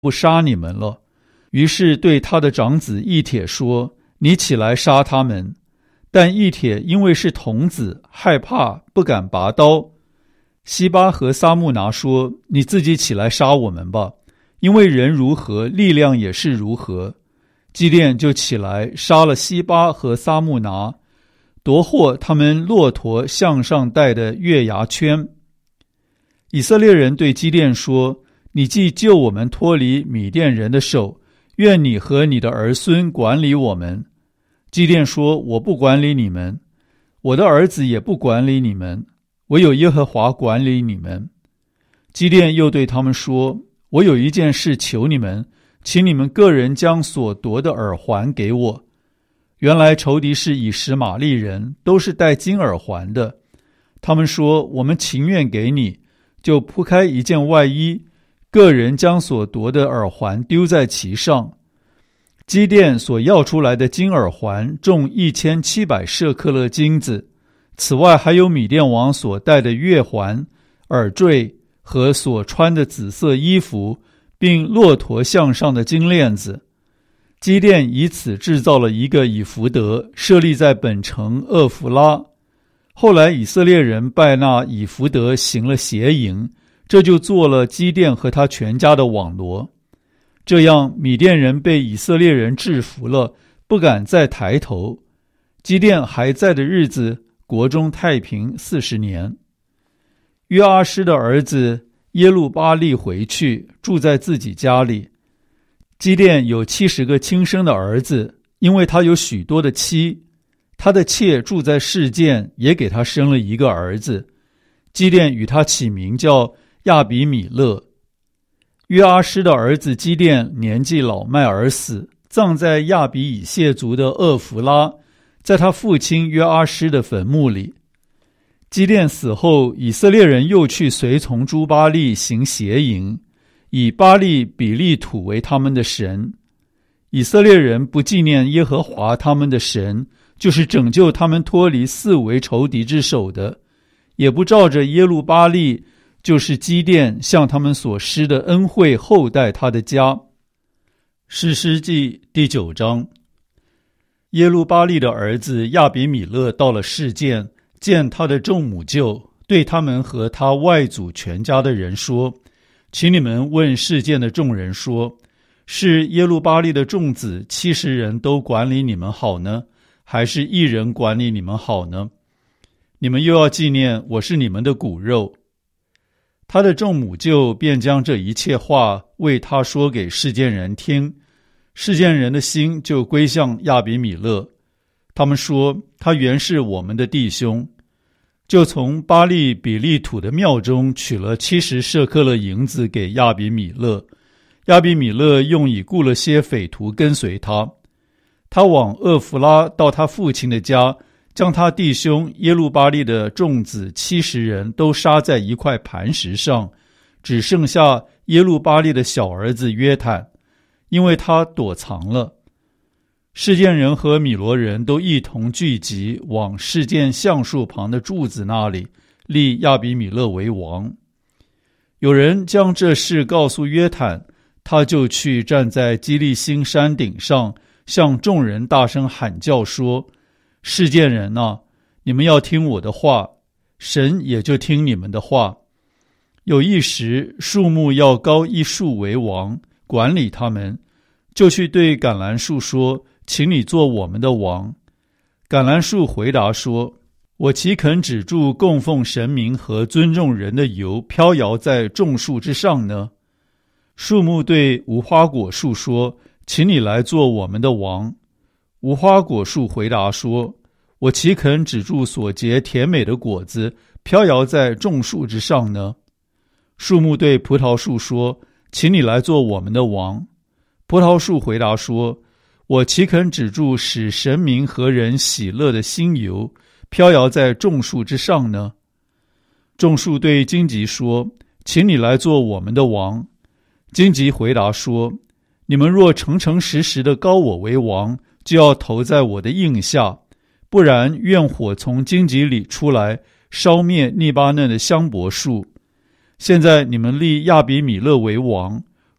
不杀你们了。于是对他的长子以帖说：你起来杀他们。但以帖因为是童子，害怕，不敢拔刀。西巴和撒木拿说：你自己起来杀我们吧，因为人如何，力量也是如何。基甸就起来杀了西巴和撒木拿，夺获他们骆驼项上戴的月牙圈。以色列人对基甸说：你既救我们脱离米甸人的手，愿你和你的儿孙管理我们。基甸说：我不管理你们，我的儿子也不管理你们，唯有耶和华管理你们。基甸又对他们说：我有一件事求你们，请你们个人将所夺的耳环给我。原来仇敌是以实玛利人，都是戴金耳环的。他们说：我们情愿给你。就铺开一件外衣，个人将所夺的耳环丢在其上。基甸所要出来的金耳环重1700舍克勒金子，此外还有米甸王所戴的月环、耳坠和所穿的紫色衣服，并骆驼项上的金链子。基甸以此制造了一个以弗得，设立在本城厄弗拉。后来以色列人拜那以弗得行了邪淫，这就做了基甸和他全家的网罗。这样米甸人被以色列人制服了，不敢再抬头。基甸还在的日子，国中太平40年。约阿施的儿子耶路巴力回去，住在自己家里。基甸有70个亲生的儿子，因为他有许多的妻。他的妾住在示剑，也给他生了一个儿子。基甸与他起名叫亚比米勒。约阿施的儿子基甸年纪老迈而死，葬在亚比以谢族的厄弗拉，在他父亲约阿施的坟墓里。基甸死后，以色列人又去随从诸巴力行邪淫，以巴力比利土为他们的神。以色列人不纪念耶和华他们的神，就是拯救他们脱离四围仇敌之手的，也不照着耶路巴力，就是基甸向他们所施的恩惠厚待他的家。士师记第9章。耶路巴力的儿子亚比米勒到了示剑，见他的众母舅，对他们和他外祖全家的人说：请你们问示剑的众人说，是耶路巴力的众子70人都管理你们好呢，还是一人管理你们好呢？你们又要纪念我是你们的骨肉。他的众母舅便将这一切话为他说给示剑人听，示剑人的心就归向亚比米勒。他们说，他原是我们的弟兄，就从巴力比利土的庙中取了70舍克勒银子给亚比米勒。亚比米勒用以雇了些匪徒跟随他。他往厄弗拉到他父亲的家，将他弟兄耶路巴力的众子70人都杀在一块磐石上，只剩下耶路巴力的小儿子约坦，因为他躲藏了。示剑人和米罗人都一同聚集，往示剑橡树旁的柱子那里立亚比米勒为王。有人将这事告诉约坦，他就去站在基利心山顶上，向众人大声喊叫说：示剑人啊，你们要听我的话，神也就听你们的话。有一时，树木要高一树为王，管理他们，就去对橄榄树说：请你做我们的王。橄榄树回答说：我岂肯止住供奉神明和尊重人的油飘摇在众树之上呢？树木对无花果树说：请你来做我们的王。无花果树回答说：我岂肯止住所结甜美的果子飘摇在众树之上呢？树木对葡萄树说：请你来做我们的王。葡萄树回答说：我岂肯止住使神明和人喜乐的新油飘摇在众树之上呢？众树对荆棘说：请你来做我们的王。荆棘回答说：你们若诚诚实实的膏我为王，就要投在我的印下，不然愿火从荆棘里出来，烧灭利巴嫩的香柏树。现在你们立亚比米勒为王，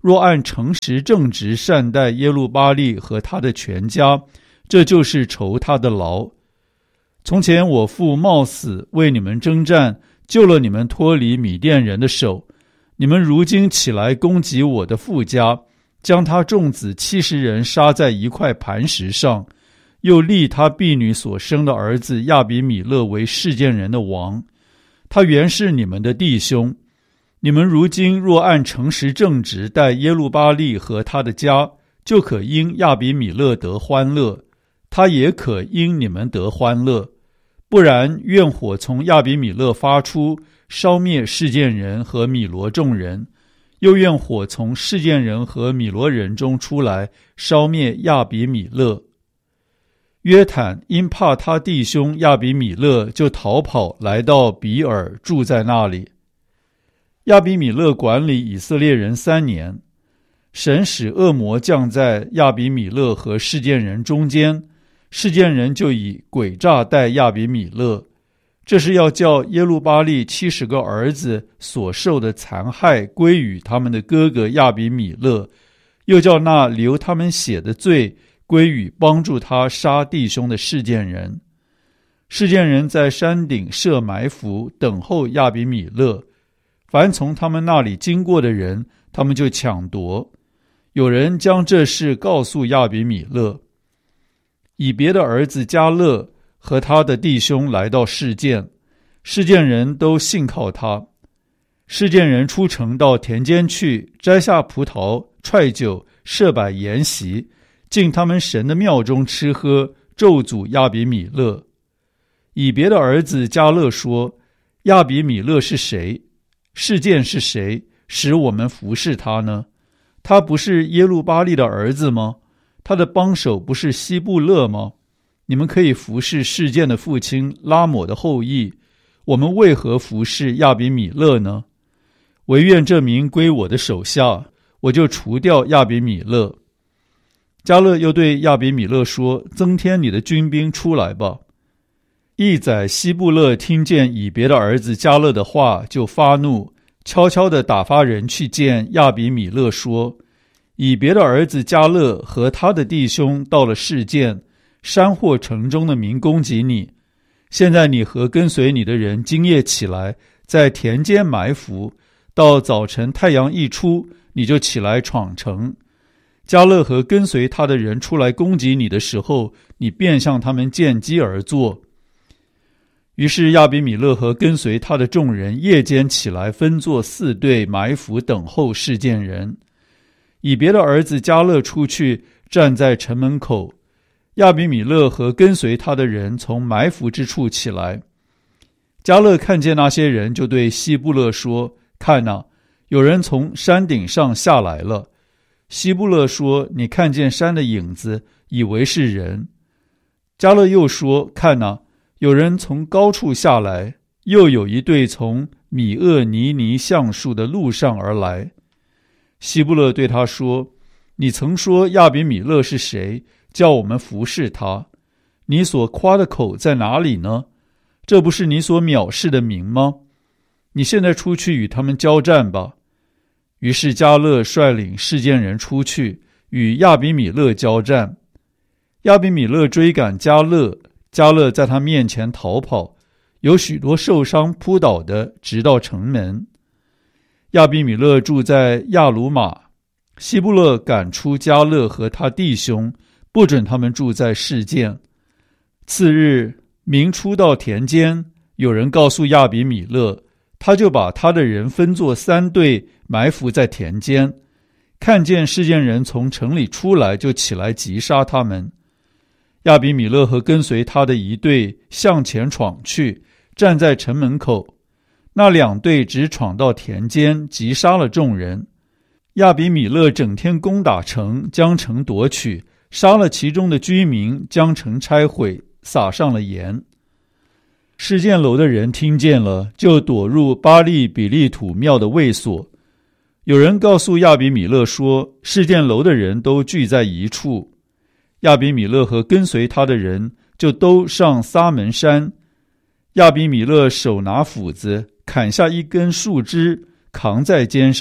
若按诚实正直善待耶路巴力和他的全家，这就是酬他的劳。从前我父冒死为你们征战，救了你们脱离米甸人的手，你们如今起来攻击我的父家，将他众子70人杀在一块磐石上，又立他婢女所生的儿子亚比米勒为示剑人的王。他原是你们的弟兄，你们如今若按诚实正直待耶路巴力和他的家，就可因亚比米勒得欢乐，他也可因你们得欢乐。不然，愿火从亚比米勒发出，烧灭示剑人和米罗众人，又愿火从示剑人和米罗人中出来，烧灭亚比米勒。约坦因怕他弟兄亚比米勒，就逃跑来到比尔，住在那里。亚比米勒管理以色列人3年，神使恶魔降在亚比米勒和示剑人中间，示剑人就以诡诈待亚比米勒，这是要叫耶路巴力70个儿子所受的残害归于他们的哥哥亚比米勒，又叫那流他们血的罪归于帮助他杀弟兄的示剑人。示剑人在山顶设埋伏，等候亚比米勒，凡从他们那里经过的人，他们就抢夺。有人将这事告诉亚比米勒，以别的儿子迦勒和他的弟兄来到示剑，示剑人都信靠他。示剑人出城到田间去，摘下葡萄、踹酒，设摆筵席，进他们神的庙中吃喝，咒诅亚比米勒。以别的儿子迦勒说，亚比米勒是谁？示剑是谁，使我们服侍他呢？他不是耶路巴力的儿子吗？他的帮手不是希布勒吗？你们可以服侍示剑的父亲拉抹的后裔，我们为何服侍亚比米勒呢？惟愿这民归我的手下，我就除掉亚比米勒。迦勒又对亚比米勒说，增添你的军兵出来吧。义宰希布勒听见以别的儿子迦勒的话，就发怒，悄悄地打发人去见亚比米勒说，以别的儿子迦勒和他的弟兄到了示剑，山或城中的民攻击你。现在你和跟随你的人今夜起来，在田间埋伏，到早晨太阳一出，你就起来闯城。迦勒和跟随他的人出来攻击你的时候，你便向他们见机而坐。于是亚比米勒和跟随他的众人夜间起来，分作4队埋伏等候示剑人。以别的儿子迦勒出去，站在城门口。亚比米勒和跟随他的人从埋伏之处起来。迦勒看见那些人，就对希布勒说，看哪，有人从山顶上下来了。希布勒说，你看见山的影子，以为是人。迦勒又说，看哪，有人从高处下来，又有一队从米厄尼尼橡树的路上而来。希布勒对他说，你曾说亚比米勒是谁，叫我们服侍他？你所夸的口在哪里呢？这不是你所藐视的名吗？你现在出去与他们交战吧。于是迦勒率领示剑人出去，与亚比米勒交战。亚比米勒追赶迦勒，迦勒在他面前逃跑，有许多受伤扑倒的，直到城门。亚比米勒住在亚鲁玛，希布勒赶出迦勒和他弟兄，不准他们住在示剑。次日，民出到田间，有人告诉亚比米勒，他就把他的人分作3队，埋伏在田间。看见示剑人从城里出来，就起来击杀他们。亚比米勒和跟随他的一队向前闯去，站在城门口。那2队只闯到田间，击杀了众人。亚比米勒整天攻打城，将城夺取，杀了其中的居民，将城拆毁，撒上了盐。示剑楼的人听见了，就躲入巴利比利土庙的卫所。有人告诉亚比米勒说，示剑楼的人都聚在一处。亚比米勒和跟随他的人就都上撒门山。亚比米勒手拿斧子，砍下一根树枝，扛在肩上，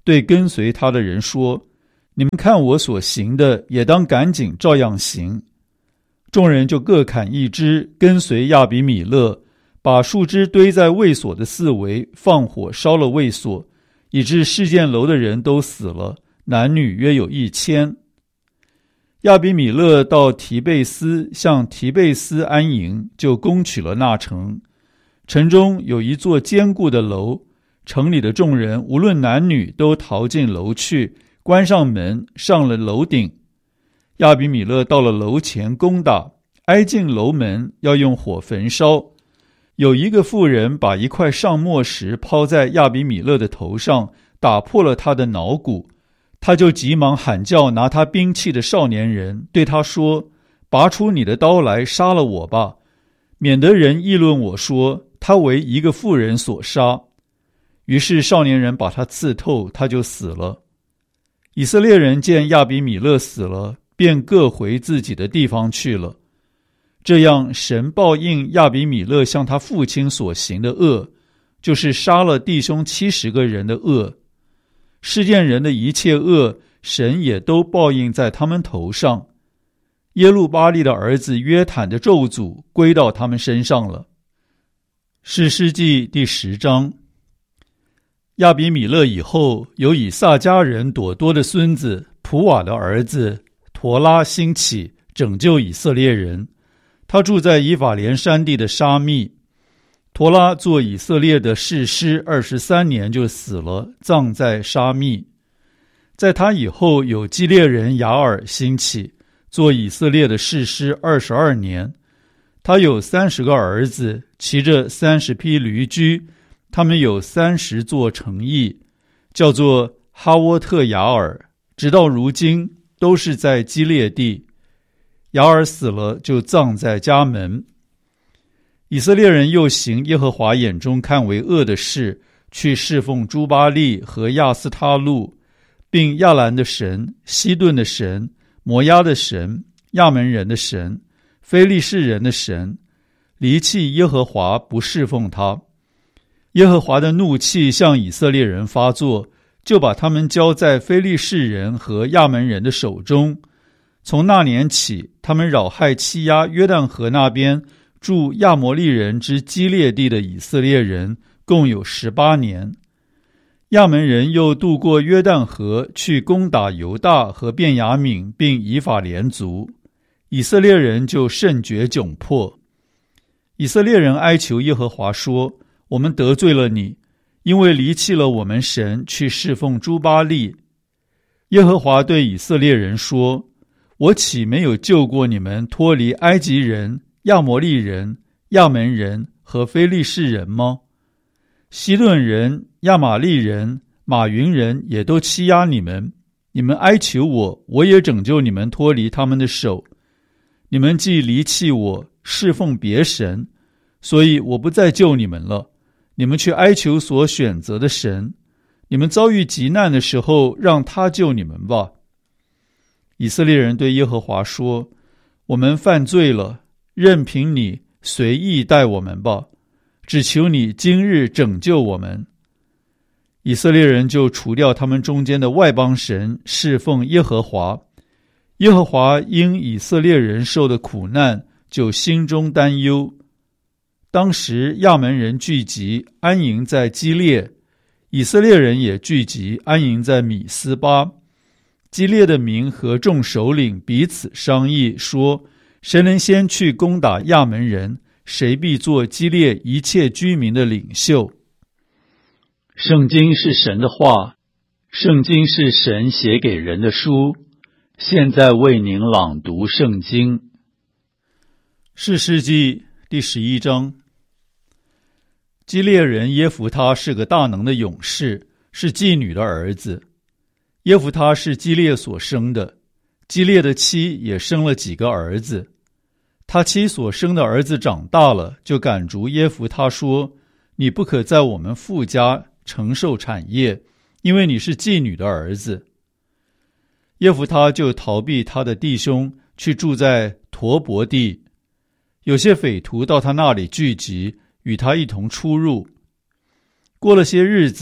对跟随他的人说：你们看我所行的，也当赶紧照样行。众人就各砍一枝，跟随亚比米勒，把树枝堆在卫所的四围，放火烧了卫所，以致示剑楼的人都死了，男女约有1000。亚比米勒到提贝斯，向提贝斯安营，就攻取了那城。城中有一座坚固的楼，城里的众人无论男女都逃进楼去，关上门，上了楼顶。亚比米勒到了楼前攻打，挨近楼门，要用火焚烧。有一个妇人把一块上磨石抛在亚比米勒的头上，打破了他的脑骨。他就急忙喊叫拿他兵器的少年人，对他说：拔出你的刀来，杀了我吧，免得人议论我说他为一个妇人所杀。于是少年人把他刺透，他就死了。以色列人见亚比米勒死了，便各回自己的地方去了。这样神报应亚比米勒向他父亲所行的恶，就是杀了弟兄70个人的恶。世间人的一切恶，神也都报应在他们头上。耶路巴利的儿子约坦的咒诅归到他们身上了。士师记第10章。亚比米勒以后，有以撒家人朵多的孙子普瓦的儿子陀拉兴起，拯救以色列人。他住在以法莲山地的沙密。陀拉做以色列的士师23年就死了，葬在沙密。在他以后，有基列人雅尔兴起，做以色列的士师22年。他有30个儿子，骑着30匹驴驹，他们有30座城邑，叫做哈沃特雅尔，直到如今都是在基列地。雅尔死了，就葬在家门。以色列人又行耶和华眼中看为恶的事，去侍奉朱巴利和亚斯他路，并亚兰的神、西顿的神、摩押的神、亚门人的神、非利士人的神，离弃耶和华，不侍奉他。耶和华的怒气向以色列人发作，就把他们交在非利士人和亚门人的手中。从那年起，他们扰害欺压约旦河那边住亚摩利人之基列地的以色列人，共有18年。亚门人又渡过约旦河，去攻打犹大和便雅悯，并以法莲族。以色列人就甚觉窘迫。以色列人哀求耶和华说：我们得罪了你，因为离弃了我们神，去侍奉朱巴利。耶和华对以色列人说：我岂没有救过你们脱离埃及人、亚摩利人、亚门人和非利士人吗？西顿人、亚玛利人、马云人也都欺压你们，你们哀求我，我也拯救你们脱离他们的手。你们既离弃我，侍奉别神，所以我不再救你们了。你们去哀求所选择的神，你们遭遇急难的时候，让他救你们吧。以色列人对耶和华说：我们犯罪了，任凭你随意待我们吧，只求你今日拯救我们。以色列人就除掉他们中间的外邦神，侍奉耶和华。耶和华因以色列人受的苦难，就心中担忧。当时亚门人聚集，安营在基列，以色列人也聚集，安营在米斯巴。基列的民和众首领彼此商议，说：谁能先去攻打亚门人，谁必做基列一切居民的领袖。圣经是神的话，圣经是神写给人的书。现在为您朗读圣经。士师记第11章。基列人耶弗他是个大能的勇士，是妓女的儿子。耶弗他是基列所生的，基列的妻也生了几个儿子。他妻所生的儿子长大了，就赶逐耶弗他说：你不可在我们父家承受产业，因为你是妓女的儿子。耶弗他就逃避他的弟兄，去住在陀伯地。有些匪徒到他那里聚集，与他一同出入。过了些日子，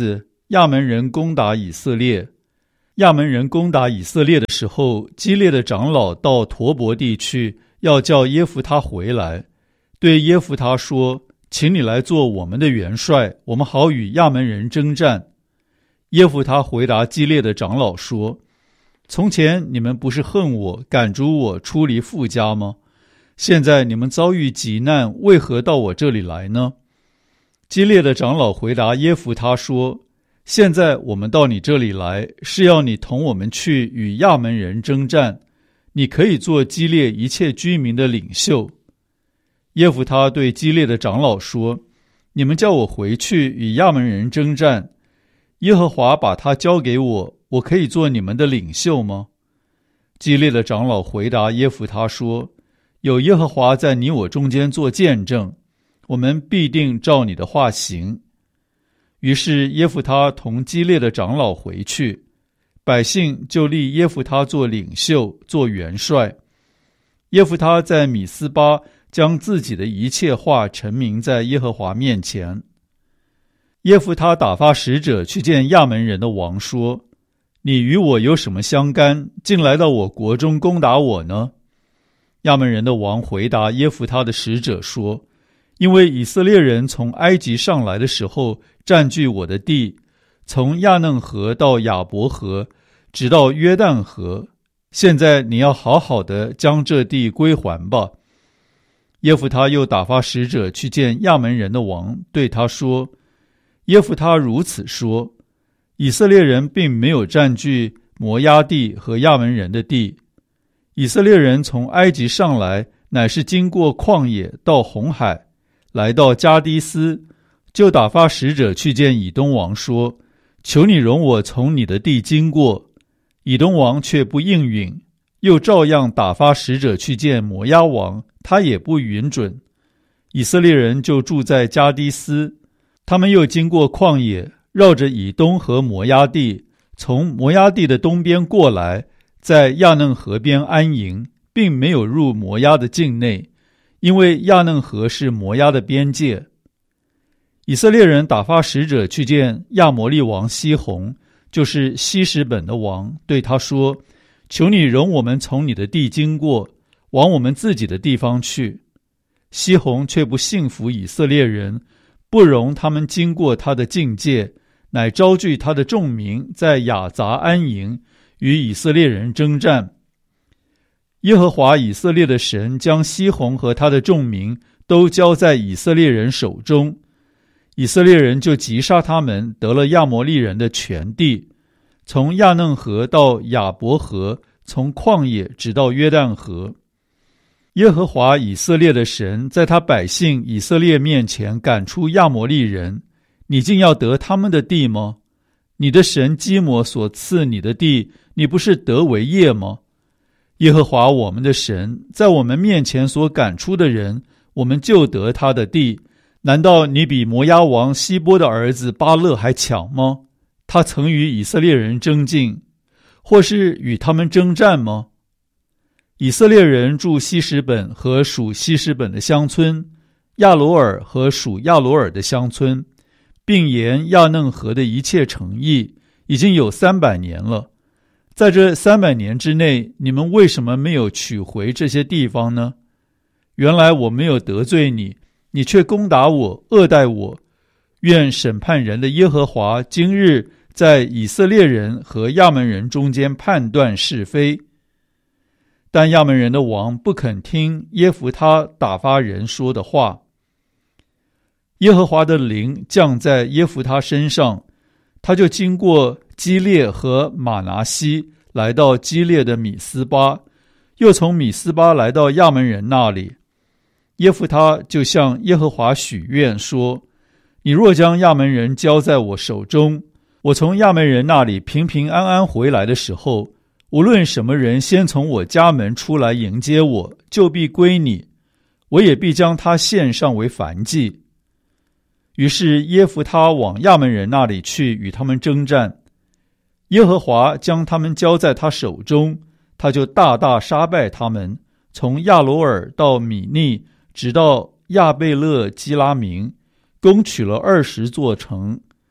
亚门人攻打以色列。亚门人攻打以色列的时候，基列的长老到陀伯地去，要叫耶弗他回来，对耶弗他说：请你来做我们的元帅，我们好与亚门人征战。耶弗他回答基列的长老说：从前你们不是恨我，赶逐我出离父家吗？现在你们遭遇急难，为何到我这里来呢？基列的长老回答耶弗他说：现在我们到你这里来，是要你同我们去与亚门人征战，你可以做基列一切居民的领袖。耶弗他对基列的长老说：你们叫我回去与亚门人征战，耶和华把他交给我，我可以做你们的领袖吗？基列的长老回答耶弗他说：有耶和华在你我中间做见证，我们必定照你的话行。于是耶弗他同基列的长老回去，百姓就立耶弗他做领袖，做元帅。耶弗他在米斯巴将自己的一切话陈明在耶和华面前。耶弗他打发使者去见亚门人的王，说：你与我有什么相干，竟来到我国中攻打我呢？亚门人的王回答耶弗他的使者说：因为以色列人从埃及上来的时候占据我的地，从亚嫩河到亚伯河，直到约旦河，现在你要好好的将这地归还吧。耶弗他又打发使者去见亚门人的王，对他说：耶弗他如此说，以色列人并没有占据摩押地和亚门人的地，以色列人从埃及上来，乃是经过旷野到红海，来到加低斯，就打发使者去见以东王说：求你容我从你的地经过。以东王却不应允，又照样打发使者去见摩押王，他也不允准。以色列人就住在加低斯，他们又经过旷野，绕着以东和摩押地，从摩押地的东边过来，在亚嫩河边安营，并没有入摩押的境内，因为亚嫩河是摩押的边界。以色列人打发使者去见亚摩利王西宏，就是希实本的王，对他说：求你容我们从你的地经过，往我们自己的地方去。西宏却不信服以色列人，不容他们经过他的境界，乃招聚他的众民在雅杂安营，与以色列人征战。耶和华以色列的神将西宏和他的众民都交在以色列人手中，以色列人就击杀他们，得了亚摩利人的全地，从亚嫩河到亚伯河，从旷野直到约旦河。耶和华以色列的神在他百姓以色列面前赶出亚摩利人，你竟要得他们的地吗？你的神基摩所赐你的地，你不是得为业吗？耶和华我们的神在我们面前所赶出的人，我们就得他的地。难道你比摩押王希波的儿子巴勒还强吗？他曾与以色列人争竞，或是与他们征战吗？以色列人住希实本和属希实本的乡村，亚罗尔和属亚罗尔的乡村，并沿亚嫩河的一切城邑，已经有300年了。在这300年之内，你们为什么没有取回这些地方呢？原来我没有得罪你，你却攻打我，恶待我。愿审判人的耶和华今日在以色列人和亚门人中间判断是非。但亚门人的王不肯听耶弗他打发人说的话。耶和华的灵降在耶弗他身上，他就经过基列和玛拿西，来到基列的米斯巴，又从米斯巴来到亚门人那里。耶弗他就向耶和华许愿说：你若将亚门人交在我手中，我从亚门人那里平平安安回来的时候，无论什么人先从我家门出来迎接我，就必归你，我也必将他献上为燔祭。于是耶弗他往亚门人那里去，与他们征战。耶和华将他们交在他手中，他就大大杀败他们，从亚罗尔到米利，直到亚贝勒基拉明，攻取了20座城。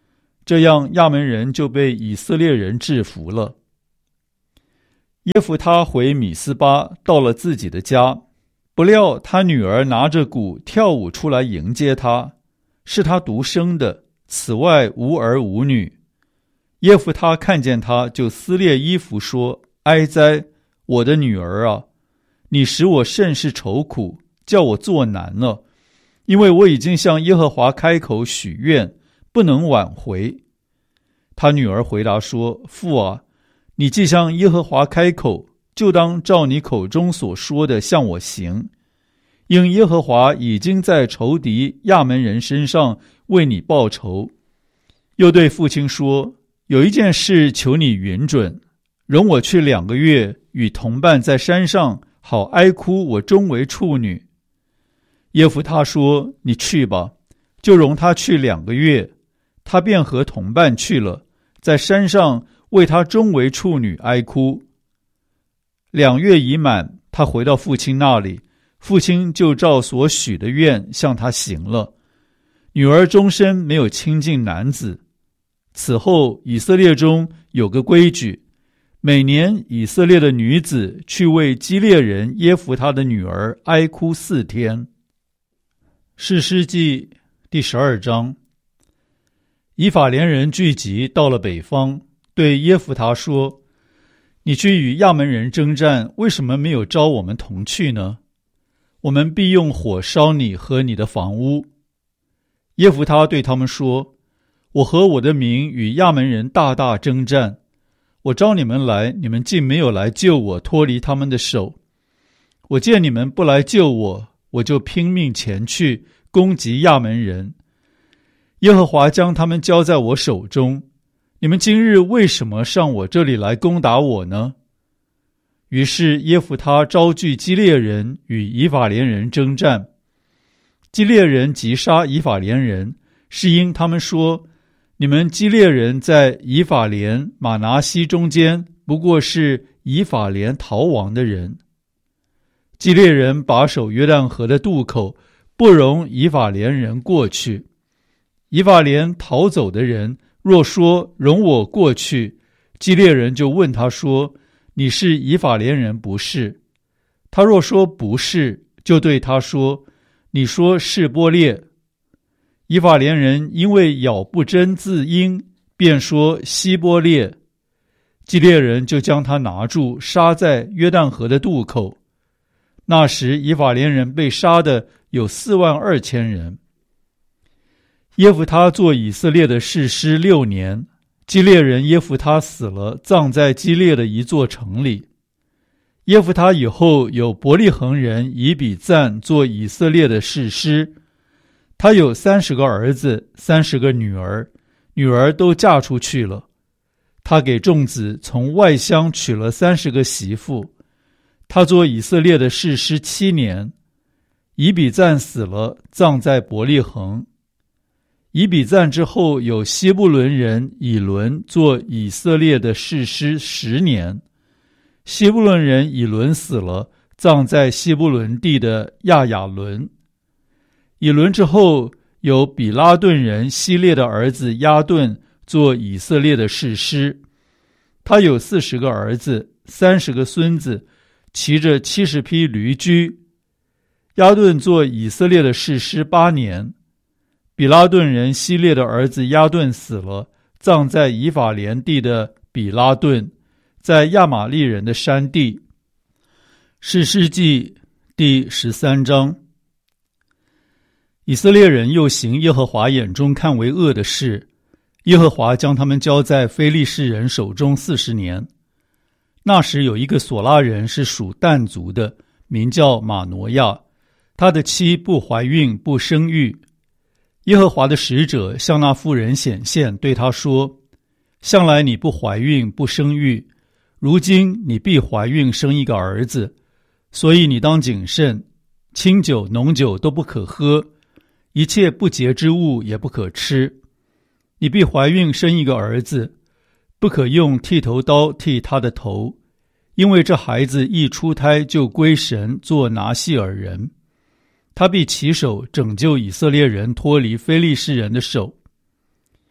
这样亚门人就被以色列人制服了。耶弗他回米斯巴，到了自己的家，不料他女儿拿着鼓跳舞出来迎接他，是他独生的，此外无儿无女。耶弗他看见他，就撕裂衣服说：哀哉，我的女儿啊，你使我甚是愁苦，叫我作难了，因为我已经向耶和华开口许愿，不能挽回。他女儿回答说：父啊，你既向耶和华开口，就当照你口中所说的向我行，因耶和华已经在仇敌亚门人身上为你报仇。又对父亲说：有一件事求你允准，容我去2个月，与同伴在山上，好哀哭我终为处女。耶弗他说：你去吧。就容他去2个月，他便和同伴去了，在山上为他终为处女哀哭。2月已满，他回到父亲那里，父亲就照所许的愿向他行了。女儿终身没有亲近男子。此后以色列中有个规矩，每年以色列的女子去为基列人耶弗他的女儿哀哭4天。士师记第12章。以法莲人聚集到了北方，对耶弗他说：你去与亚门人征战，为什么没有招我们同去呢？我们必用火烧你和你的房屋。耶弗他对他们说：我和我的民与亚门人大大征战，我召你们来，你们竟没有来救我，脱离他们的手。我见你们不来救我，我就拼命前去攻击亚门人。耶和华将他们交在我手中，你们今日为什么上我这里来攻打我呢？于是耶弗他招聚基列人与以法莲人征战。基列人击杀以法莲人，是因他们说：你们基列人在以法莲、玛拿西中间，不过是以法莲逃亡的人。基列人把守约旦河的渡口，不容以法莲人过去。以法莲逃走的人若说容我过去，基列人就问他说：你是以法莲人不是？他若说不是，就对他说：你说是波列。以法莲人因为咬不真字音，便说希波列。基列人就将他拿住，杀在约旦河的渡口。那时以法莲人被杀的有42000人。耶弗他做以色列的士师6年，基列人耶弗他死了，葬在基列的一座城里。耶弗他以后有伯利恒人以比赞做以色列的士师，他有30个儿子，30个女儿，女儿都嫁出去了。他给众子从外乡娶了30个媳妇。他做以色列的士师7年。以比赞死了，葬在伯利恒。以比赞之后有希布伦人以伦做以色列的士师10年。希布伦人以伦死了，葬在希布伦地的亚雅伦。以伦之后有比拉顿人希列的儿子亚顿做以色列的士师。他有40个儿子，30个孙子，骑着70匹驴驹。亚顿做以色列的士师8年。比拉顿人希列的儿子亚顿死了，葬在以法莲地的比拉顿，在亚玛利人的山地。士师记第13章。以色列人又行耶和华眼中看为恶的事，耶和华将他们交在非利士人手中40年。那时有一个索拉人是属但族的，名叫马挪亚，他的妻不怀孕不生育。耶和华的使者向那妇人显现，对他说：向来你不怀孕不生育，如今你必怀孕生一个儿子，所以你当谨慎，清酒浓酒都不可喝，一切不洁之物也不可吃。你必怀孕生一个儿子，不可用剃头刀剃他的头，因为这孩子一出胎就归神做拿细尔人。他必起手拯救以色列人脱离非利士人的手。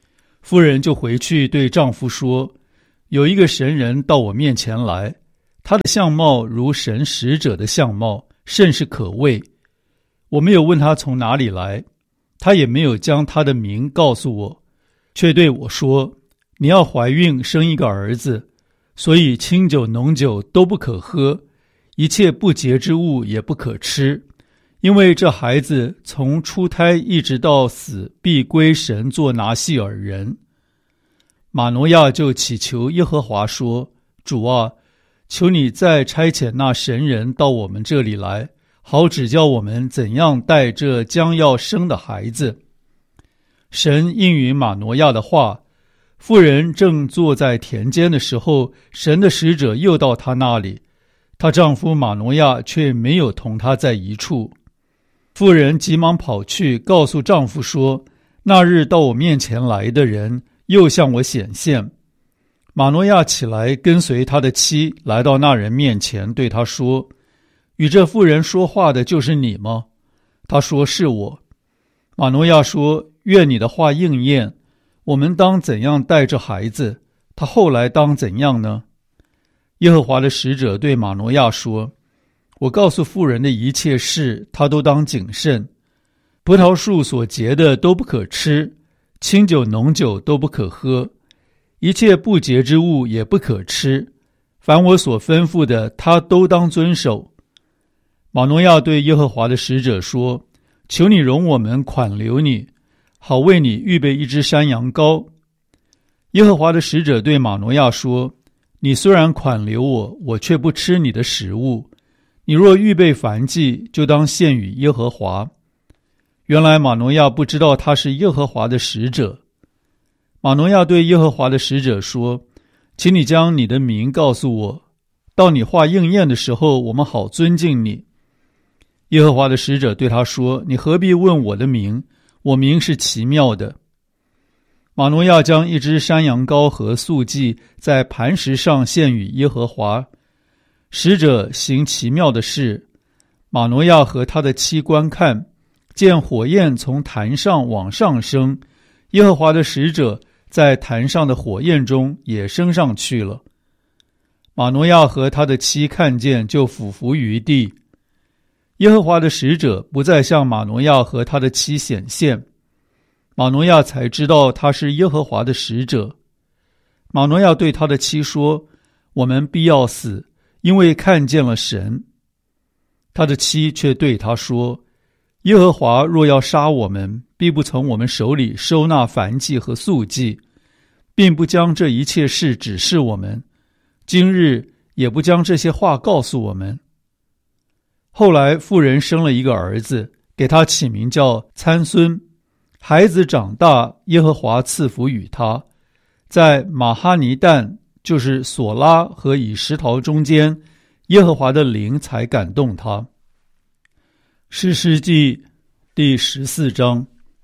妇人就回去对丈夫说，有一个神人到我面前来，他的相貌如神使者的相貌，甚是可畏。我没有问他从哪里来，他也没有将他的名告诉我，却对我说，你要怀孕生一个儿子，所以清酒浓酒都不可喝，一切不洁之物也不可吃，因为这孩子从出胎一直到死必归神做拿细耳人。马挪亚就祈求耶和华说，主啊，求你再差遣那神人到我们这里来，好指教我们怎样带这将要生的孩子。神应允马挪亚的话，妇人正坐在田间的时候，神的使者又到她那里，她丈夫马挪亚却没有同她在一处。妇人急忙跑去告诉丈夫说，那日到我面前来的人又向我显现。马挪亚起来跟随他的妻来到那人面前，对他说，与这妇人说话的就是你吗？他说，是我。马挪亚说，愿你的话应验，我们当怎样带着孩子？他后来当怎样呢？耶和华的使者对马挪亚说，我告诉妇人的一切事，他都当谨慎。葡萄树所结的都不可吃，清酒浓酒都不可喝，一切不洁之物也不可吃，凡我所吩咐的，他都当遵守。马挪亚对耶和华的使者说，求你容我们款留你，好为你预备一只山羊羔。耶和华的使者对马挪亚说，你虽然款留我，我却不吃你的食物，你若预备燔祭，就当献与耶和华。原来马挪亚不知道他是耶和华的使者。马挪亚对耶和华的使者说，请你将你的名告诉我，到你话应验的时候，我们好尊敬你。耶和华的使者对他说，你何必问我的名？我名是奇妙的。马挪亚将一只山羊羔和素祭在磐石上献与耶和华。使者行奇妙的事，马挪亚和他的妻观看，见火焰从坛上往上升，耶和华的使者在坛上的火焰中也升上去了。马挪亚和他的妻看见，就俯伏于地。耶和华的使者不再向马挪亚和他的妻显现，马挪亚才知道他是耶和华的使者。马挪亚对他的妻说，我们必要死，因为看见了神。他的妻却对他说，耶和华若要杀我们，必不从我们手里收纳燔祭和素祭，并不将这一切事指示我们，今日也不将这些话告诉我们。后来妇人生了一个儿子，给他起名叫参孙。孩子长大，耶和华赐福与他，在马哈尼旦，就是索拉和以实陶中间，耶和华的灵才感动他。士师记第14章。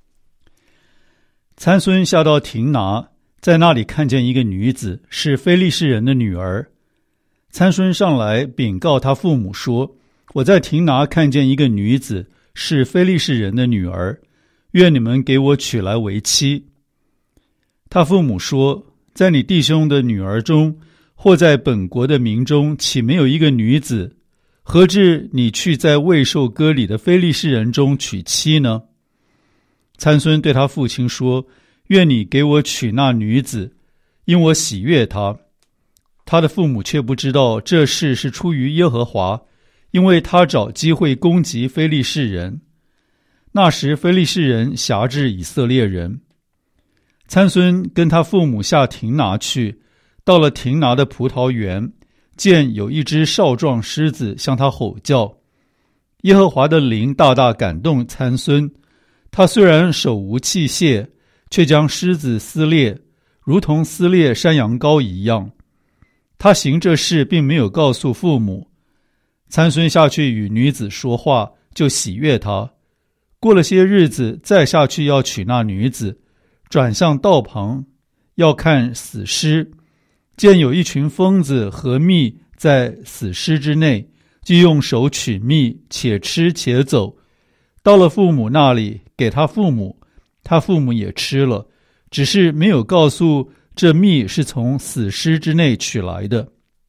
参孙下到亭拿，在那里看见一个女子，是非利士人的女儿。参孙上来禀告他父母说，我在亭拿看见一个女子，是非利士人的女儿，愿你们给我娶来为妻。他父母说，在你弟兄的女儿中，或在本国的民中，岂没有一个女子？何至你去在未受割礼的非利士人中娶妻呢？参孙对他父亲说，愿你给我娶那女子，因我喜悦她。他的父母却不知道这事是出于耶和华，因为他找机会攻击非利士人。那时非利士人辖制以色列人。参孙跟他父母下亭拿去，到了亭拿的葡萄园，见有一只少壮狮子向他吼叫。耶和华的灵大大感动参孙，他虽然手无器械，却将狮子撕裂，如同撕裂山羊羔一样。他行这事并没有告诉父母。参孙下去与女子说话，就喜悦她。过了些日子，再下去要娶那女子，转向道旁，要看死尸，见有一群疯子和蜜在死尸之内，就用手取蜜，且吃且走。到了父母那里，给他父母，他父母也吃了， 只是没有告诉这蜜是从死尸之内取来的。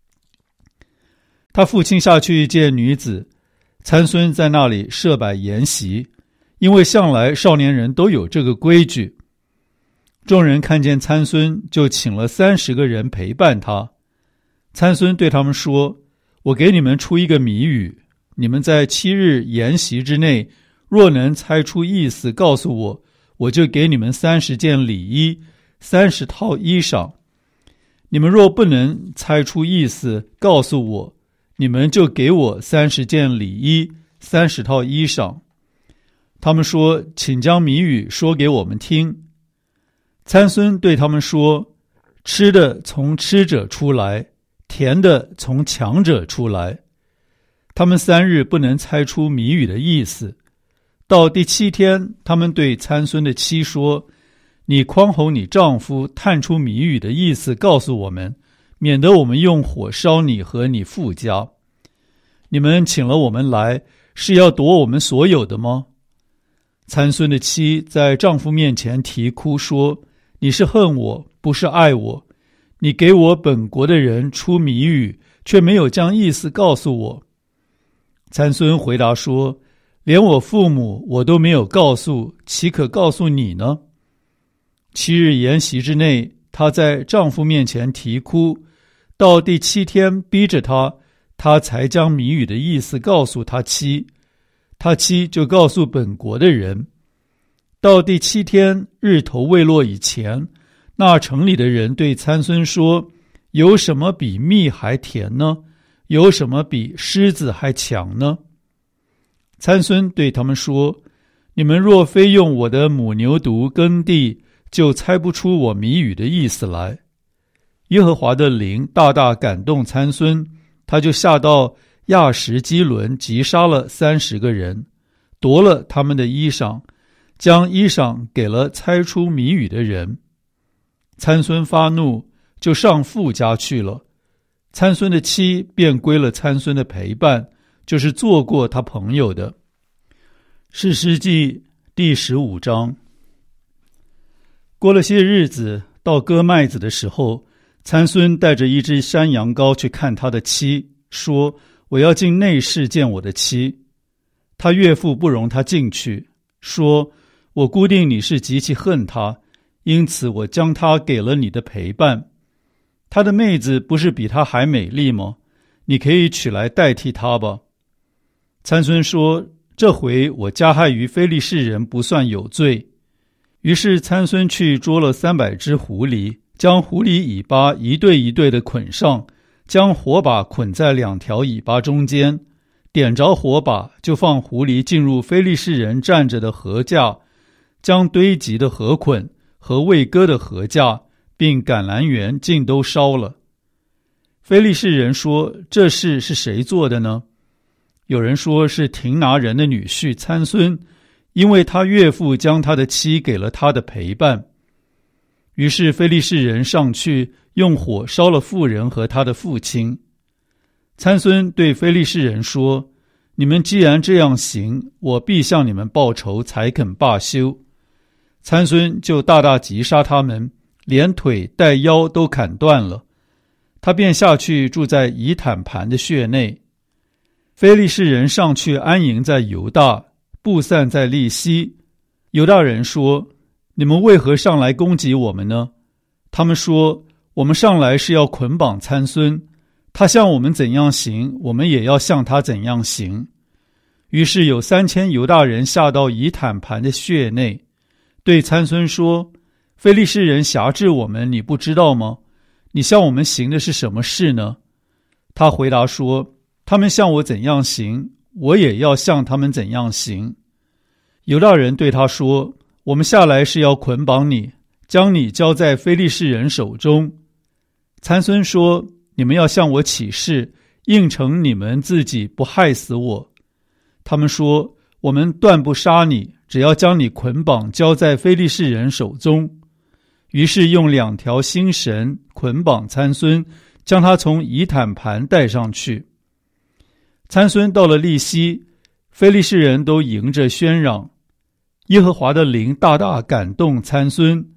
他父亲下去见女子，参孙在那里设摆筵席，因为向来少年人都有这个规矩。众人看见参孙，就请了30个人陪伴他。参孙对他们说：我给你们出一个谜语，你们在7日筵席之内，若能猜出意思告诉我，我就给你们30件礼衣，30套衣裳。你们若不能猜出意思告诉我，你们就给我30件礼衣，30套衣裳。他们说：请将谜语说给我们听。参孙对他们说：吃的从吃者出来，甜的从强者出来。他们3日不能猜出谜语的意思。到第7天，他们对参孙的妻说：你匡哄你丈夫，探出谜语的意思告诉我们，免得我们用火烧你和你父家。你们请了我们来，是要夺我们所有的吗？参孙的妻在丈夫面前啼哭说：你是恨我，不是爱我。你给我本国的人出谜语，却没有将意思告诉我。参孙回答说：连我父母我都没有告诉，岂可告诉你呢？7日筵席之内，她在丈夫面前啼哭，到第7天逼着她才将谜语的意思告诉她妻，她妻就告诉本国的人。到第7天日头未落以前，那城里的人对参孙说：有什么比蜜还甜呢？有什么比狮子还强呢？参孙对他们说：你们若非用我的母牛犊耕地，就猜不出我谜语的意思来。耶和华的灵大大感动参孙，他就下到亚什基伦，击杀了30个人，夺了他们的衣裳，将衣裳给了猜出谜语的人。参孙发怒，就上父家去了。参孙的妻便归了参孙的陪伴，就是做过他朋友的。士师记第15章。过了些日子，到割麦子的时候，参孙带着一只山羊羔去看他的妻，说：我要进内室见我的妻。他岳父不容他进去，说：我估定你是极其恨他，因此我将他给了你的陪伴。他的妹子不是比他还美丽吗？你可以取来代替他吧。参孙说：这回我加害于非利士人不算有罪。于是参孙去捉了300只狐狸，将狐狸尾巴一对一对的捆上，将火把捆在2条尾巴中间，点着火把，就放狐狸进入非利士人站着的禾架，将堆积的禾捆和未割的禾架并橄榄园尽都烧了。非利士人说：这事是谁做的呢？有人说是亭拿人的女婿参孙，因为他岳父将他的妻给了他的陪伴。于是非利士人上去，用火烧了妇人和他的父亲。参孙对非利士人说：你们既然这样行，我必向你们报仇，才肯罢休。参孙就大大击杀他们，连腿带腰都砍断了。他便下去住在以坦盘的穴内。非利士人上去安营在犹大，布散在利希。犹大人说：你们为何上来攻击我们呢？他们说：我们上来是要捆绑参孙，他向我们怎样行，我们也要向他怎样行。于是有3000犹大人下到以坦盘的穴内，对参孙说：非利士人辖制我们，你不知道吗？你向我们行的是什么事呢？他回答说：他们向我怎样行，我也要向他们怎样行。犹大人对他说：我们下来是要捆绑你，将你交在非利士人手中。参孙说：你们要向我起誓，应承你们自己不害死我。他们说：我们断不杀你，只要将你捆绑交在非利士人手中。于是用2条新绳捆绑参孙，将他从以坦盘带上去。参孙到了利希，非利士人都迎着喧嚷。耶和华的灵大大感动参孙，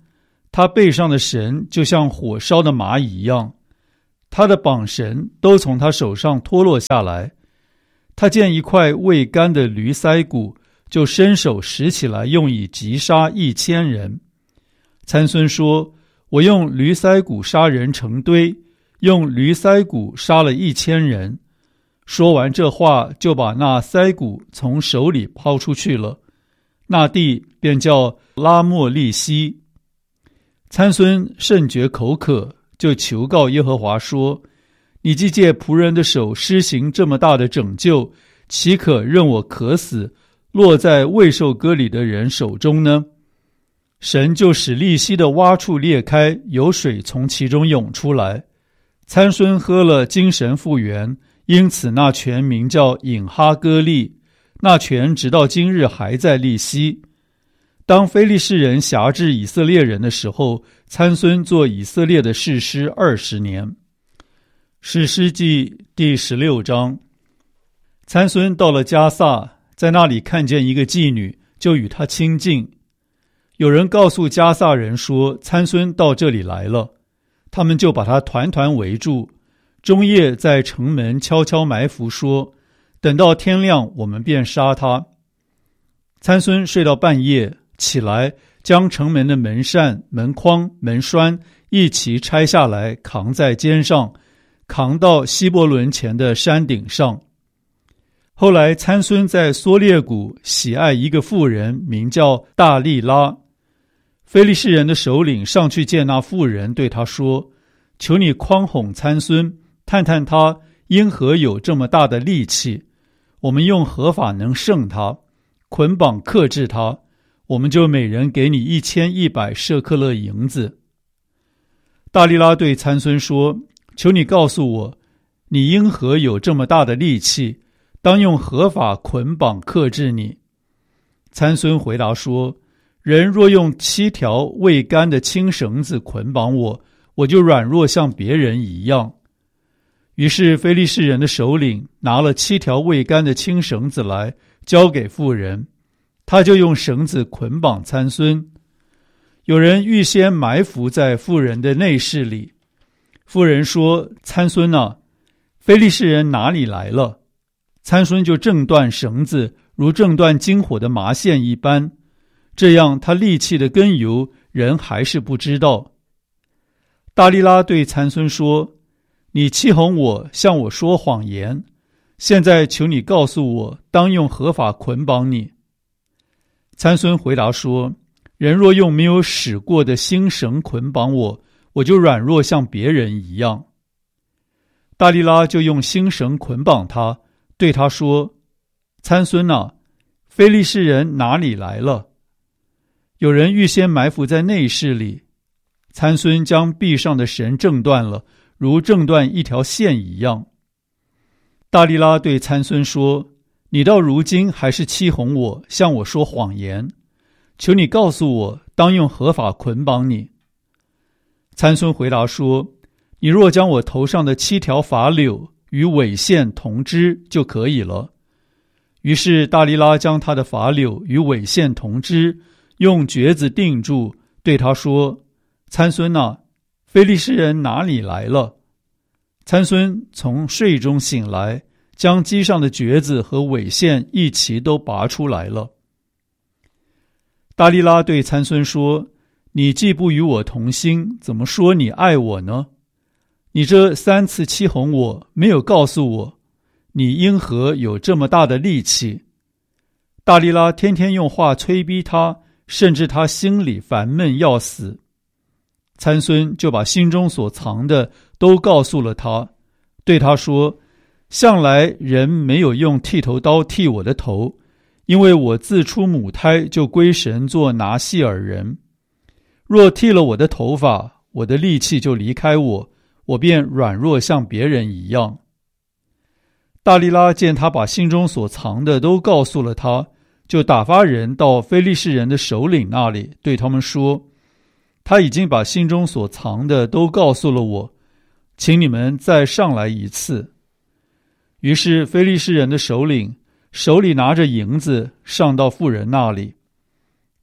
他背上的绳就像火烧的蚂蚁一样，他的绑绳都从他手上脱落下来。他见一块未干的驴腮骨，就伸手拾起来，用以击杀1000人。参孙说：我用驴腮骨杀人成堆，用驴腮骨杀了1000人。说完这话，就把那腮骨从手里抛出去了，那地便叫拉莫利西。参孙甚觉口渴，就求告耶和华说：你既借仆人的手施行这么大的拯救，岂可任我渴死，落在未受割礼的人手中呢？神就使利西的洼处裂开，有水从其中涌出来。参孙喝了，精神复原，因此那泉名叫隐哈歌利。那泉直到今日还在利西。当非利士人辖制以色列人的时候，参孙做以色列的士师20年。士师记第16章。参孙到了迦萨，在那里看见一个妓女，就与她亲近。有人告诉迦萨人说，参孙到这里来了，他们就把他团团围住，中夜在城门悄悄埋伏，说等到天亮，我们便杀他。参孙睡到半夜，起来将城门的门扇、门框、门栓一齐拆下来，扛在肩上，扛到希伯伦前的山顶上。后来参孙在梭列谷喜爱一个妇人，名叫大利拉。非利士人的首领上去见那妇人，对他说：求你诓哄参孙，探探他因何有这么大的力气，我们用何法能胜他，捆绑克制他，我们就每人给你1100舍客勒银子。大利拉对参孙说：求你告诉我，你因何有这么大的力气，当用何法捆绑克制你？参孙回答说：人若用7条未干的轻绳子捆绑我，我就软弱像别人一样。于是非利士人的首领拿了7条未干的轻绳子来，交给妇人，他就用绳子捆绑参孙。有人预先埋伏在妇人的内室里。妇人说：参孙啊，非利士人哪里来了？参孙就挣断绳子，如挣断金火的麻线一般。这样他力气的根由，人还是不知道。大利拉对参孙说：你欺哄我，向我说谎言，现在求你告诉我，当用何法捆绑你？参孙回答说：人若用没有使过的新绳捆绑我，我就软弱像别人一样。大利拉就用新绳捆绑他，对他说：参孙啊，非利士人哪里来了？有人预先埋伏在内室里。参孙将臂上的绳挣断了，如挣断一条线一样。大利拉对参孙说：你到如今还是欺哄我，向我说谎言，求你告诉我，当用何法捆绑你？参孙回答说：你若将我头上的7条发柳与尾线同织就可以了。于是大利拉将他的发柳与尾线同织，用橛子钉住，对他说：参孙啊，非利士人哪里来了？参孙从睡中醒来，将机上的橛子和尾线一齐都拔出来了。大利拉对参孙说：你既不与我同心，怎么说你爱我呢？你这3次欺哄我，没有告诉我，你因何有这么大的力气？大利拉天天用话催逼他，甚至他心里烦闷要死。参孙就把心中所藏的都告诉了他，对他说：向来人没有用剃头刀剃我的头，因为我自出母胎就归神做拿细耳人。若剃了我的头发，我的力气就离开我，我便软弱像别人一样。大利拉见他把心中所藏的都告诉了他，就打发人到非利士人的首领那里，对他们说：他已经把心中所藏的都告诉了我，请你们再上来一次。于是非利士人的首领手里拿着银子上到妇人那里。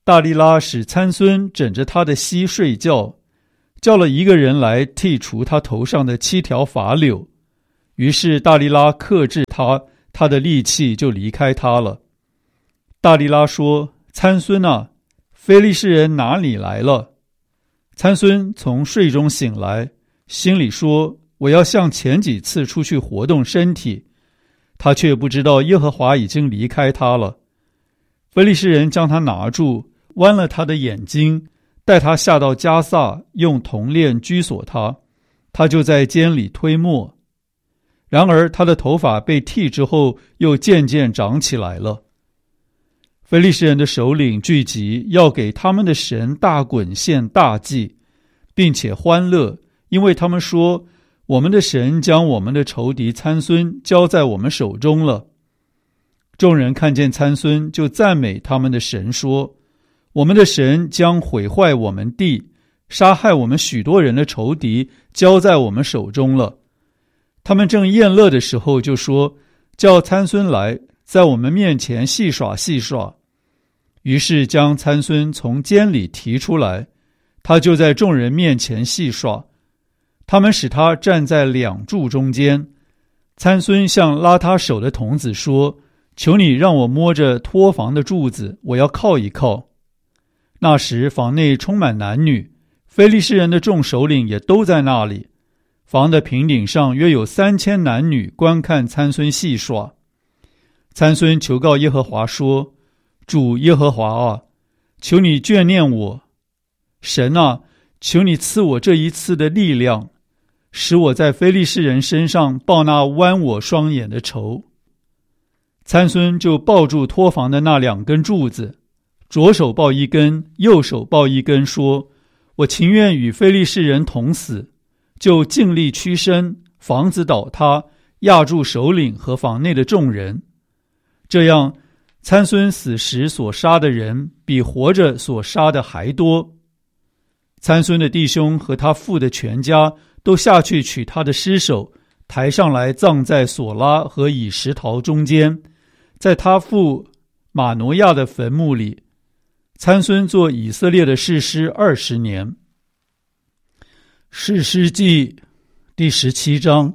大利拉使参孙枕着他的膝睡觉，叫了一个人来剔除他头上的7条发柳。于是大利拉克制他，他的力气就离开他了。大利拉说：参孙啊，非利士人拿你来了。参孙从睡中醒来，心里说：我要像前几次出去活动身体。他却不知道耶和华已经离开他了。非利士人将他拿住，剜了他的眼睛，带他下到迦萨，用铜链拘锁他，他就在监里推磨。然而他的头发被剃之后，又渐渐长起来了。非利士人的首领聚集，要给他们的神大滚献大祭，并且欢乐，因为他们说：我们的神将我们的仇敌参孙交在我们手中了。众人看见参孙，就赞美他们的神，说：我们的神将毁坏我们地，杀害我们许多人的仇敌交在我们手中了。他们正宴乐的时候，就说：叫参孙来，在我们面前戏耍戏耍。于是将参孙从监里提出来，他就在众人面前戏耍。他们使他站在2柱中间。参孙向拉他手的童子说：求你让我摸着托房的柱子，我要靠一靠。那时房内充满男女，非利士人的众首领也都在那里。房的平顶上约有3000男女观看参孙戏耍。参孙求告耶和华说：主耶和华啊，求你眷念我。神啊，求你赐我这一次的力量，使我在非利士人身上报那剜我双眼的仇。参孙就抱住托房的那2根柱子，左手抱一根，右手抱一根，说：我情愿与非利士人同死。就尽力屈身，房子倒塌，压住首领和房内的众人。这样，参孙死时所杀的人比活着所杀的还多。参孙的弟兄和他父的全家都下去取他的尸首，抬上来葬在索拉和以实陶中间，在他父马挪亚的坟墓里。参孙做以色列的士师20年。士师记第17章。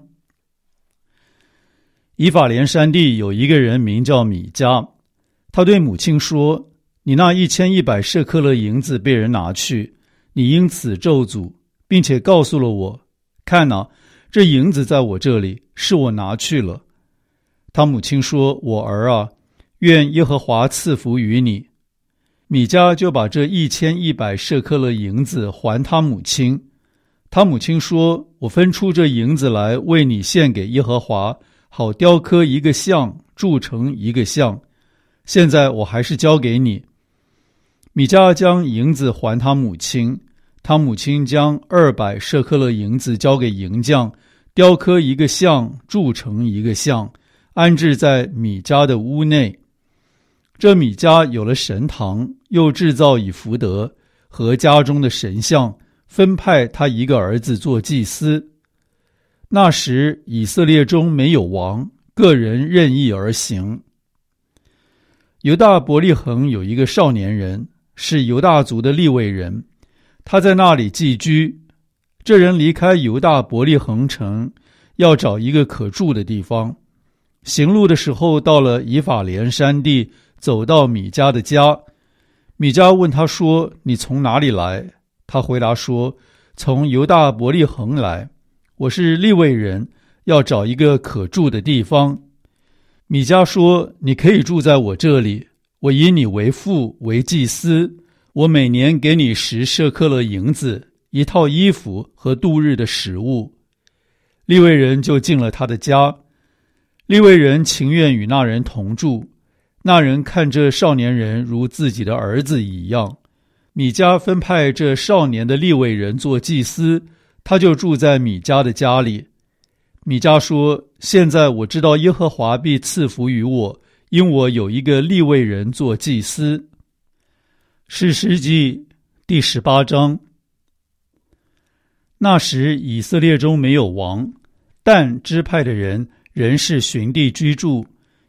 以法莲山地有一个人名叫米迦，他对母亲说：你那1100舍客勒银子被人拿去，你因此咒诅，并且告诉了我，看哪，这银子在我这里，是我拿去了。他母亲说：我儿啊，愿耶和华赐福于你。米迦就把这1100舍客勒银子还他母亲。他母亲说：我分出这银子来为你献给耶和华，好雕刻一个像，铸成一个像。现在我还是交给你。米迦将银子还他母亲，他母亲将200舍客勒银子交给银匠，雕刻一个像，铸成一个像，安置在米迦的屋内。这米迦有了神堂，又制造以弗得和家中的神像，分派他一个儿子做祭司。那时以色列中没有王，个人任意而行。犹大伯利恒有一个少年人，是犹大族的利未人，他在那里寄居。这人离开犹大伯利恒城，要找一个可住的地方。行路的时候，到了以法莲山地，走到米迦的家。米迦问他说：你从哪里来？他回答说：从犹大伯利恒来，我是利未人，要找一个可住的地方。米迦说：你可以住在我这里，我以你为父，为祭司，我每年给你10舍客勒银子，一套衣服和度日的食物。利未人就进了他的家。利未人情愿与那人同住，那人看这少年人如自己的儿子一样。米迦分派这少年的利未人做祭司，他就住在米迦的家里。米迦说：现在我知道耶和华必赐福于我，因我有一个利未人做祭司。士师记第18章。那时以色列中没有王，但支派的人仍是寻地居住，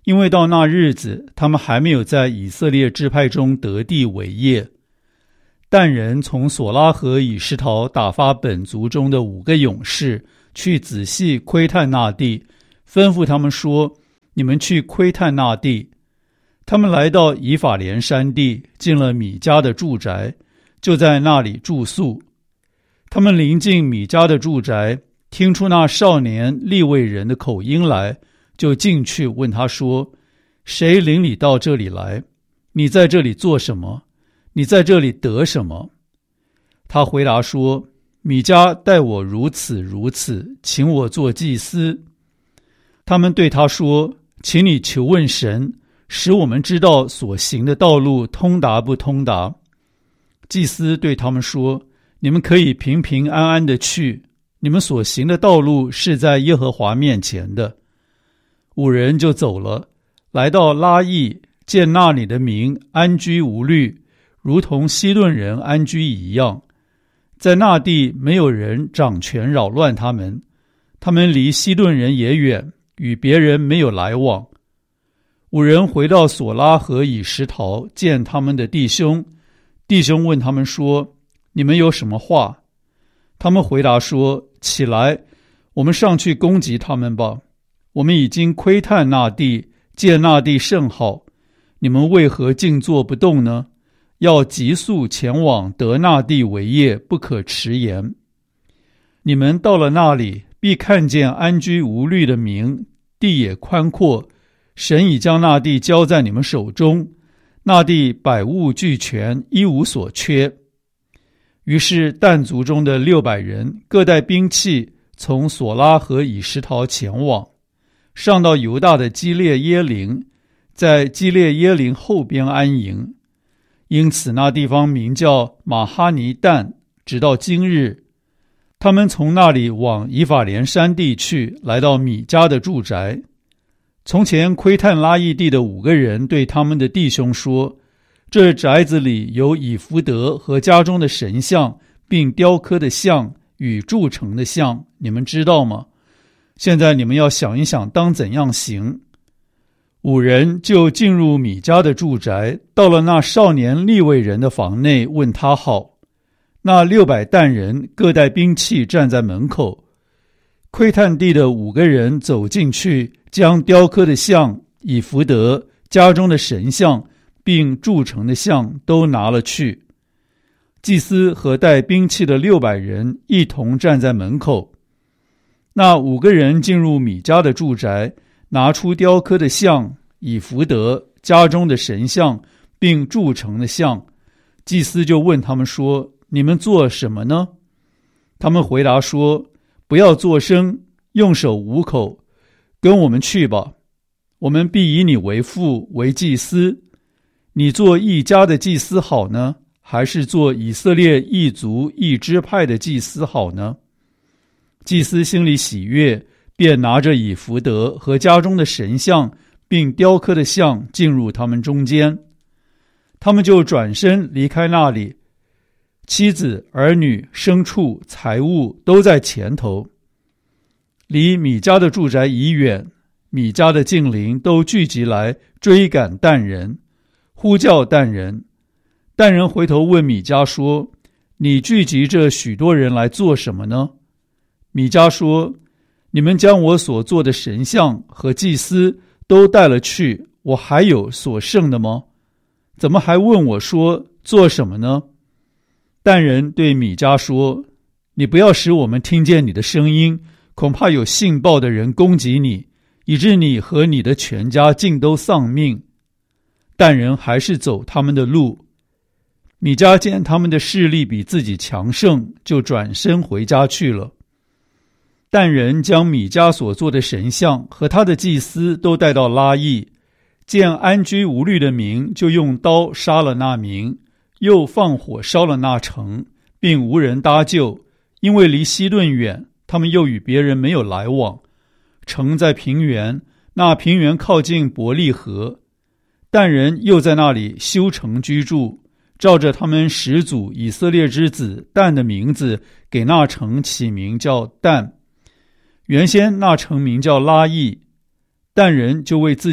因为到那日子，他们还没有在以色列支派中得地为业。但人从索拉和以实陶打发本族中的5个勇士去仔细窥探那地，吩咐他们说：你们去窥探那地。他们来到以法莲山地，进了米迦的住宅，就在那里住宿。他们临近米迦的住宅，听出那少年利未人的口音来，就进去问他说：谁领你到这里来？你在这里做什么？你在这里得什么？他回答说：米迦待我如此如此，请我做祭司。他们对他说：请你求问神，使我们知道所行的道路通达不通达。祭司对他们说：你们可以平平安安的去，你们所行的道路是在耶和华面前的。5人就走了，来到拉邑，见那里的民安居无虑，如同西顿人安居一样。在那地没有人掌权扰乱他们，他们离西顿人也远，与别人没有来往。5人回到索拉和以实陶，见他们的弟兄。弟兄问他们说：你们有什么话？他们回答说：起来，我们上去攻击他们吧。我们已经窥探那地，见那地甚好，你们为何静坐不动呢？要急速前往得那地为业，不可迟延。你们到了那里，必看见安居无虑的民，地也宽阔，神已将那地交在你们手中，那地百物俱全，一无所缺。于是但族中的600人各带兵器，从索拉和以实陶前往，上到犹大的基列耶琳，在基列耶琳后边安营。因此那地方名叫马哈尼但，直到今日。他们从那里往以法莲山地去，来到米迦的住宅。从前窥探拉邑地的5个人对他们的弟兄说：这宅子里有以弗得和家中的神像，并雕刻的像与铸成的像，你们知道吗？现在你们要想一想，当怎样行。5人就进入米迦的住宅，到了那少年利未人的房内，问他好。那600但人各带兵器站在门口。窥探地的5个人走进去，将雕刻的像、以弗得、家中的神像并铸成的像都拿了去。祭司和带兵器的600人一同站在门口。那5个人进入米迦的住宅，拿出雕刻的像、以弗得、家中的神像并铸成的像。祭司就问他们说：你们做什么呢？他们回答说：不要作声，用手捂口，跟我们去吧，我们必以你为父，为祭司。你做一家的祭司好呢，还是做以色列一族一支派的祭司好呢？祭司心里喜悦，便拿着以弗得和家中的神像并雕刻的像进入他们中间。他们就转身离开那里，妻子、儿女、牲畜、财物都在前头。离米迦的住宅已远，米迦的近邻都聚集来追赶但人，呼叫但人。但人回头问米迦说：你聚集这许多人来做什么呢？米迦说：你们将我所做的神像和祭司都带了去，我还有所剩的吗？怎么还问我说做什么呢？但人对米迦说：你不要使我们听见你的声音，恐怕有信报的人攻击你，以致你和你的全家尽都丧命。但人还是走他们的路。米迦见他们的势力比自己强盛，就转身回家去了。但人将米迦所做的神像和他的祭司都带到拉邑，见安居无虑的民，就用刀杀了那民，又放火烧了那城，并无人搭救，因为离西顿远，他们又与别人没有来往。城在平原，那平原靠近伯利河。但人又在那里修城居住，照着他们始祖以色列之子但的名字，给那城起名叫但。原先那城名叫拉邑。但人就为自己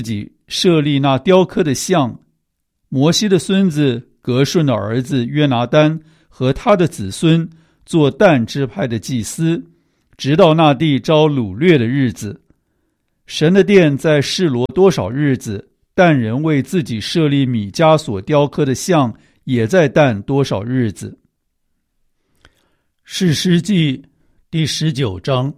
设立那雕刻的像。摩西的孙子革顺的儿子约拿单和他的子孙做但支派的祭司，直到那地遭掳掠的日子。神的殿在示罗多少日子，但人为自己设立米迦所雕刻的像，也在但多少日子。士师记第19章。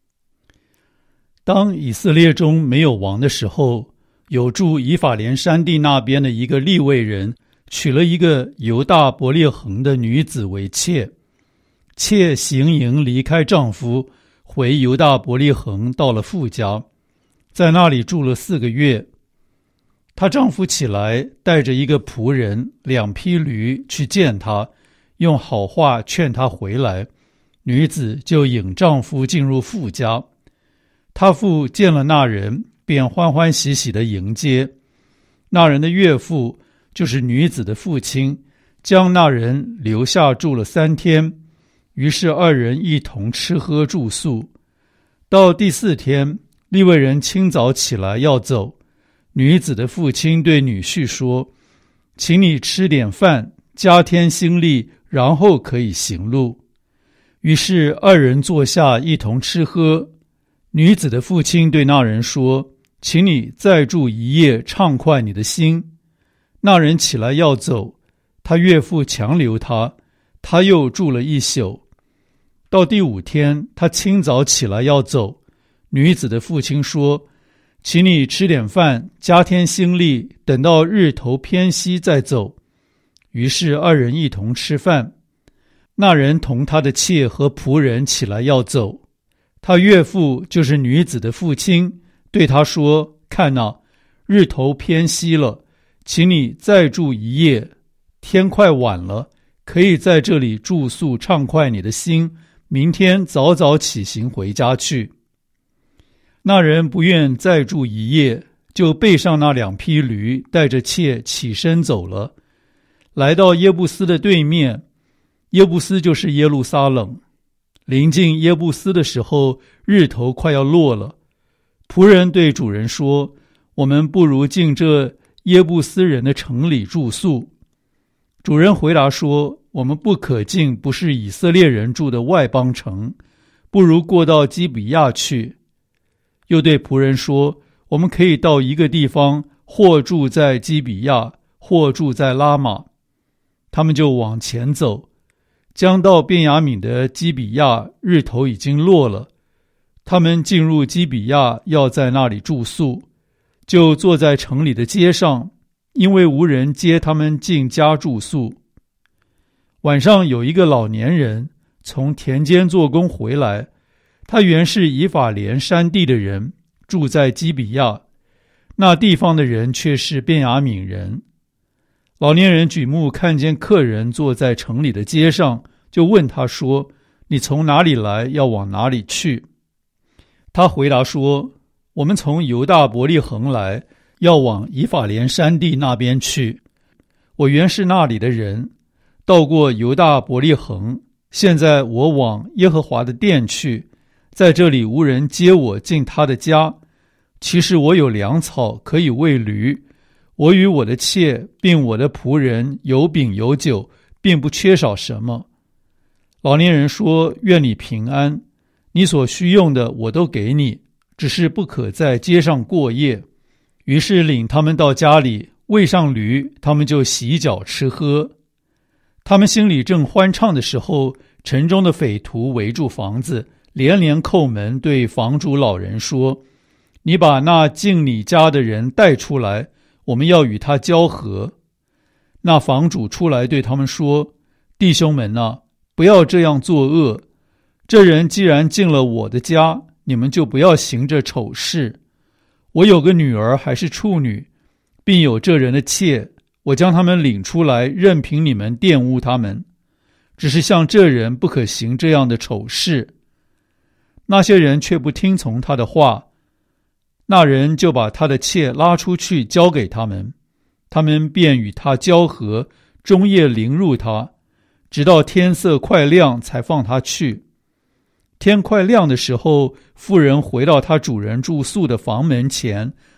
当以色列中没有王的时候，有住以法莲山地那边的一个利未人，娶了一个犹大伯利恒的女子为妾。妾行营离开丈夫，回犹大伯利恒，到了父家，在那里住了4个月。她丈夫起来，带着一个仆人、2匹驴去见她，用好话劝她回来。女子就引丈夫进入父家。她父见了那人，便欢欢喜喜地迎接。那人的岳父，就是女子的父亲，将那人留下住了3天。于是2人一同吃喝住宿。到第4天，利未人清早起来要走。女子的父亲对女婿说：请你吃点饭，加添心力，然后可以行路。于是2人坐下一同吃喝。女子的父亲对那人说：请你再住1夜，畅快你的心。那人起来要走，他岳父强留他，他又住了1宿。到第5天，他清早起来要走。女子的父亲说：请你吃点饭，加添心力，等到日头偏西再走。于是2人一同吃饭。那人同他的妾和仆人起来要走。他岳父，就是女子的父亲，对他说：看哪，日头偏西了，请你再住1夜，天快晚了，可以在这里住宿，畅快你的心，明天早早起行回家去。那人不愿再住1夜，就背上那2匹驴，带着妾起身走了，来到耶布斯的对面。耶布斯就是耶路撒冷。临近耶布斯的时候，日头快要落了。仆人对主人说：我们不如进这耶布斯人的城里住宿。主人回答说：我们不可进不是以色列人住的外邦城，不如过到基比亚去。又对仆人说：我们可以到一个地方，或住在基比亚，或住在拉玛。他们就往前走，将到便雅悯的基比亚，日头已经落了。他们进入基比亚，要在那里住宿，就坐在城里的街上，因为无人接他们进家住宿。晚上有一个老年人从田间做工回来，他原是以法莲山地的人，住在基比亚，那地方的人却是便雅悯人。老年人举目看见客人坐在城里的街上，就问他说：你从哪里来，要往哪里去？他回答说：我们从犹大伯利恒来，要往以法莲山地那边去。我原是那里的人，到过犹大伯利恒，现在我往耶和华的殿去，在这里无人接我进他的家。其实我有粮草可以喂驴，我与我的妾并我的仆人有饼有酒，并不缺少什么。老年人说：愿你平安，你所需用的我都给你，只是不可在街上过夜。于是领他们到家里，喂上驴，他们就洗脚吃喝。他们心里正欢畅的时候，城中的匪徒围住房子，连连叩门，对房主老人说：你把那进你家的人带出来，我们要与他交合。那房主出来对他们说：弟兄们啊，不要这样作恶。这人既然进了我的家，你们就不要行这丑事。我有个女儿还是处女，并有这人的妾，我将他们领出来，任凭你们玷污他们。只是像这人不可行这样的丑事。那些人却不听从他的话，那人就把他的妾拉出去交给他们，他们便与他交合，终夜凌辱他，直到天色快亮才放他去。天快亮的时候，妇人回到她主人住宿的房门前，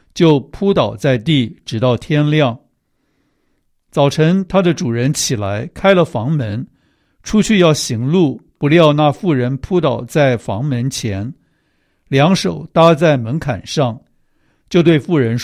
就扑倒在地，直到天亮。早晨，他的主人起来，开了房门，出去要行路，不料那妇人扑倒在房门前，两手搭在门槛上，就对妇人说